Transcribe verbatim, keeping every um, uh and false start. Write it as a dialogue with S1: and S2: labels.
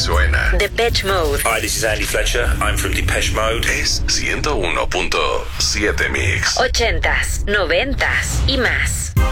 S1: suena.
S2: Depeche Mode.
S3: Hi, this is Andy Fletcher. I'm from Depeche Mode.
S1: Es ciento uno punto siete Mix.
S2: Ochentas, noventas y más.